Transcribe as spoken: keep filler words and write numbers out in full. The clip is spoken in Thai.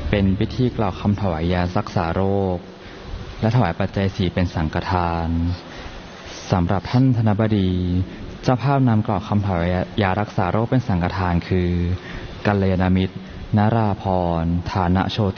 เป็นพิธีกล่าวคำถวายยารักษาโรคและถวายปัจจัยสี่เป็นสังฆทานสำหรับท่านธนบดีเจ้าภาพนำกล่าวคำถวายยารักษาโรคเป็นสังฆทานคือกัลยาณมิตรนราพรฐานะโชติ